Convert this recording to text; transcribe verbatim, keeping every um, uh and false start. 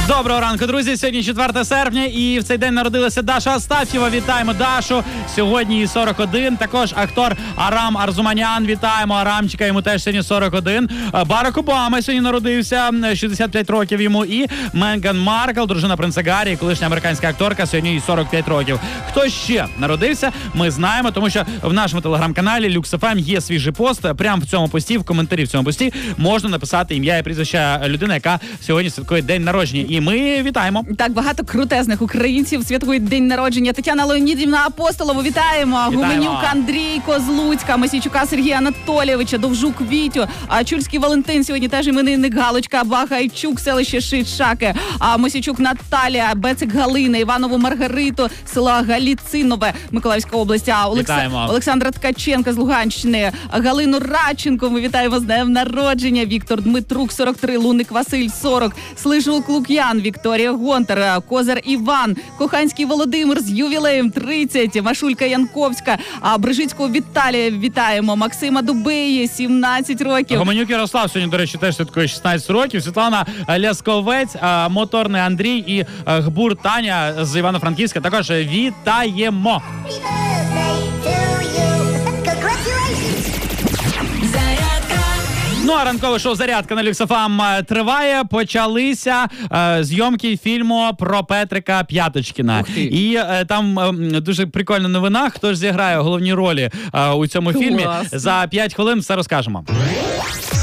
Доброго ранку, друзі. Сьогодні четверте серпня і в цей день народилася Даша Астаф'єва. Вітаємо Дашу. Сьогодні їй сорок один. Також актор Арам Арзуманян. Вітаємо Арамчика. Йому теж сьогодні сорок один. Барак Обама сьогодні народився. шістдесят п'ять років йому. І Меган Маркл, дружина принца Гаррі, колишня американська акторка. Сьогодні їй сорок п'ять років. Хто ще народився, ми знаємо, тому що в нашому телеграм-каналі Люкс еф ем є свіжий пост. Прямо в цьому пості, в коментарі в цьому пості можна написати ім'я і прізвище людини, яка сьогодні святкує день народження. І ми вітаємо. Так, багато крутезних українців святкують день народження. Тетяна Леонідівна Апостолову вітаємо. Вітаємо. Гуменюк Андрій Козлуцька, Мосійчука Сергія Анатолійовича, Довжук Вітю, а Чульський Валентин сьогодні теж іменинник, Галочка Багайчук, селище Шишаки, а Мосійчук Наталія, Бецик Галина, Іванову Маргариту, села Галіцинове, Миколаївська область, а Олекс... Олександра Ткаченка з Луганщини, Галину Радченко, ми вітаємо з днем народження, Віктор Дмитрук, сорок три, Луник Василь, сорок, Слижук Лук'ян, Вікторія Гонтар, Козар Іван, Коханський Володимир з ювілеєм тридцять, Машулька Янковська, а Брижицького Віталія вітаємо, Максима Дубеї, сімнадцять років. Гуменюк Ярослав сьогодні, до речі, теж святкує шістнадцять років. Світлана Лясковець, Моторний Андрій і Гбур Таня з Івано-Франківська також вітаємо. Ну, а ранкове шоу «Зарядка» на Люкс еф ем триває. Почалися е, зйомки фільму про Петрика П'яточкіна. І е, там е, дуже прикольна новина. Хто ж зіграє головні ролі е, у цьому Клас. фільмі? За п'ять хвилин все розкажемо.